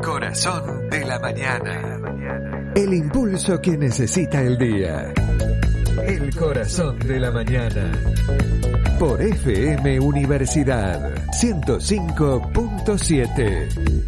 Corazón de la mañana. El impulso que necesita el día. El Corazón de la mañana. Por FM Universidad 105.7.